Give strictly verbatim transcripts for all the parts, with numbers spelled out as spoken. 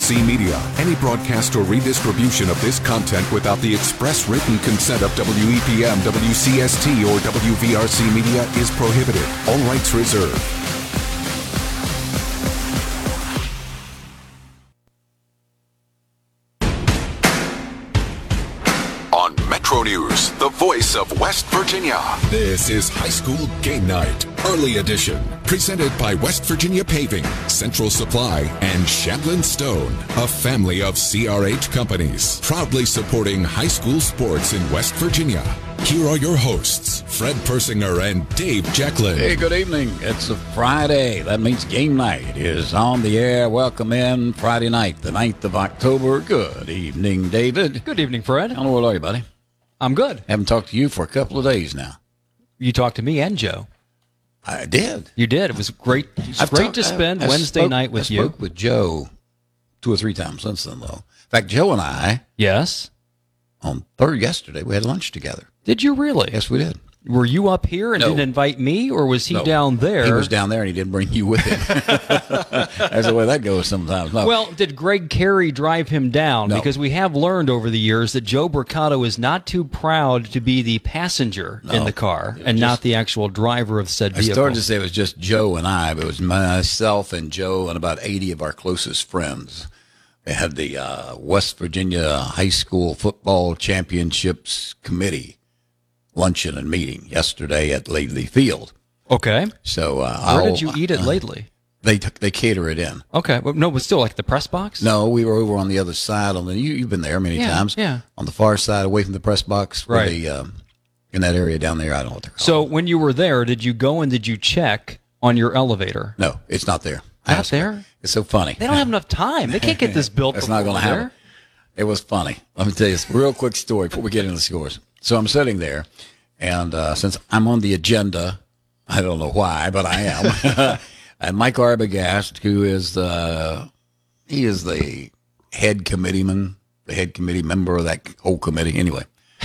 C Media. Any broadcast or redistribution of this content without the express written consent of W E P M, W C S T, or W V R C Media is prohibited. All rights reserved. On Metro News, the voice of West Virginia. This is High School Game Night, Early Edition. Presented by West Virginia Paving, Central Supply, and Shandlin Stone, a family of C R H companies, proudly supporting high school sports in West Virginia. Here are your hosts, Fred Persinger and Dave Jacklin. Hey, good evening. It's a Friday. That means game night is on the air. Welcome in Friday night, the ninth of October. Good evening, David. Good evening, Fred. How in the world are you, buddy? I'm good. Haven't talked to you for a couple of days now. You talked to me and Joe. I did. You did. It was great. It was great talked, to spend I, I Wednesday spoke, night with I you. I spoke with Joe two or three times since then, though. In fact, Joe and I, Yes. on third yesterday, we had lunch together. Did you really? Yes, we did. Were you up here and No. didn't invite me, or was he No. down there? He was down there, and he didn't bring you with him. That's the way that goes sometimes. No. Well, did Greg Carey drive him down? No. Because we have learned over the years that Joe Bricado is not too proud to be the passenger No. in the car and just- not the actual driver of said I vehicle. started to say it was just Joe and I, but it was myself and Joe and about eighty of our closest friends. They had the uh, West Virginia High School Football Championships Committee luncheon and meeting yesterday at Lately Field. Okay. So uh, Where I'll- did you eat it lately? They took they cater it in. Okay. Well, no, but still like the press box? No, we were over on the other side. On the you, you've been there many Yeah, times. yeah. On the far side, away from the press box, where Right. the, um, in that area down there. I don't know what they're called. So when you were there, did you go and did you check on your elevator? No, it's not there. I Not asked there? them. It's so funny. They don't have enough time. They can't get this built. That's not going to before happen. there. It was funny. Let me tell you this real quick story before we get into the scores. So I'm sitting there, and uh, since I'm on the agenda, I don't know why, but I am. And Mike Arbogast, who is the he is the head committeeman, the head committee member of that whole committee. Anyway,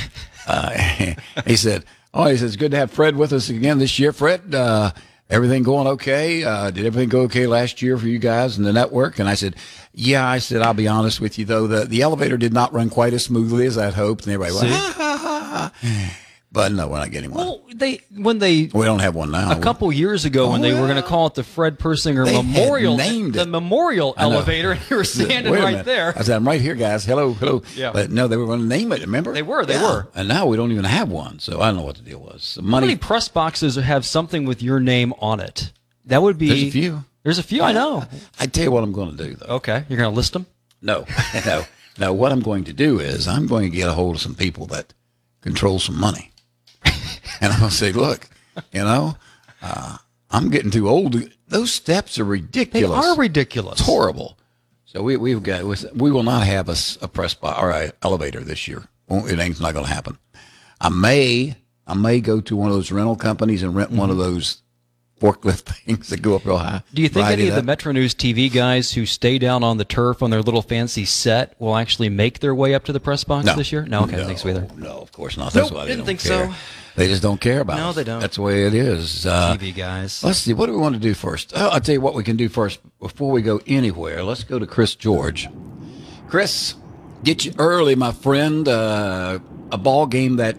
uh, he said, "Oh, he says it's good to have Fred with us again this year. Fred, uh, everything going okay? Uh, did everything go okay last year for you guys in the network?" And I said, "Yeah." I said, "I'll be honest with you though, the the elevator did not run quite as smoothly as I'd hoped." And everybody went, ha, ha, ha, ha. But no, we're not getting one. Well, they when they We don't have one now. a couple years ago when Oh, they were yeah. going to call it the Fred Persinger They had Memorial, named the it. memorial I know. elevator, and you were standing Wait a right minute. there. I said, "I'm right here, guys. Hello, hello." Yeah. But no, they were going to name it. Remember? They were, they Yeah. were. And now we don't even have one. So I don't know what the deal was. The How money. many press boxes have something with your name on it? That would be. There's a few. There's a few. I know. I tell you what I'm going to do though. Okay, you're going to list them. No, no, no. What I'm going to do is I'm going to get a hold of some people that control some money, and I'm going to say, "Look, you know, uh, I'm getting too old. to- Those steps are They ridiculous. are ridiculous. It's horrible." So we we've got we will not have a, s- a press box or a elevator this year. Won't- It ain't not going to happen. I may I may go to one of those rental companies and rent one of those forklift things that go up real high. Do you think Ride any it of the up. Metro News T V guys who stay down on the turf on their little fancy set will actually make their way up to the press box No. this year? No, okay, no, thanks either. No, of course not. That's Nope, why they didn't don't think care. so. They just don't care about No, us. they don't. That's the way it is. Uh, T V guys. Let's see. What do we want to do first? Oh, I'll tell you what we can do first before we go anywhere. Let's go to Chris George. Chris, get you early, my friend. Uh, a ball game that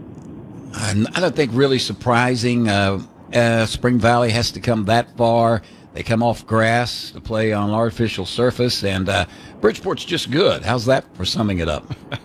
uh, I don't think really surprising. Uh, uh, Spring Valley has to come that far. They come off grass to play on artificial surface, and uh, Bridgeport's just good. How's that for summing it up?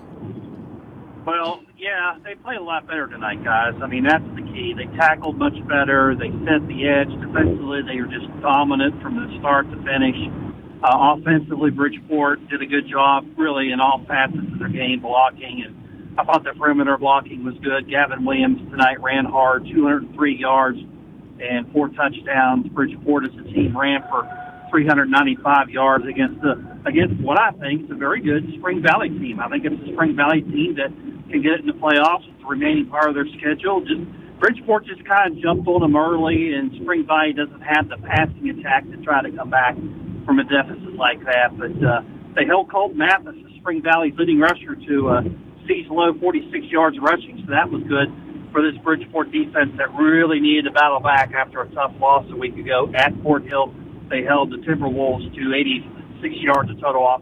Well, yeah, they played a lot better tonight, guys. I mean, that's the key. They tackled much better. They set the edge. Defensively, they were just dominant from the start to finish. Uh, offensively, Bridgeport did a good job, really, in all facets of their game, blocking. And I thought the perimeter blocking was good. Gavin Williams tonight ran hard, two hundred three yards and four touchdowns. Bridgeport as a team ran for three hundred ninety-five yards against the against what I think is a very good Spring Valley team. I think it's a Spring Valley team that can get it in the playoffs. It's the remaining part of their schedule. Just Bridgeport just kind of jumped on them early, and Spring Valley doesn't have the passing attack to try to come back from a deficit like that. But uh, they held Colton Mathis, Spring Valley's leading rusher, to a season-low forty-six yards rushing, so that was good for this Bridgeport defense that really needed to battle back after a tough loss a week ago at Fort Hill. They held the Timberwolves to eighty-six yards of total